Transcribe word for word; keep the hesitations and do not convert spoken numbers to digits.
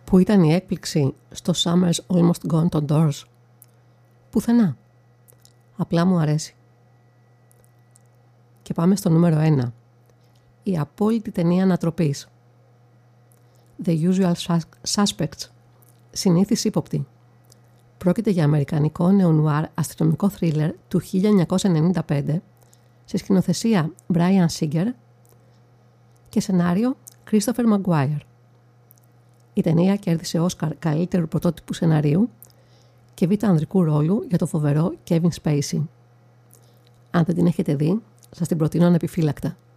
Πού ήταν η έκπληξη στο Summer's Almost Gone to Doors? Πουθενά. Απλά μου αρέσει. Και πάμε στο νούμερο ένα. Η απόλυτη ταινία ανατροπής. The Usual Suspects. Συνήθις ύποπτη. Πρόκειται για αμερικανικό νεονουάρ αστυνομικό θρίλερ του χίλια εννιακόσια ενενήντα πέντε σε σκηνοθεσία Brian Singer και σενάριο Christopher Maguire. Η ταινία κέρδισε Όσκαρ καλύτερου πρωτότυπου σεναρίου και β' ανδρικού ρόλου για το φοβερό Kevin Spacey. Αν δεν την έχετε δει, σας την προτείνω ανεπιφύλακτα.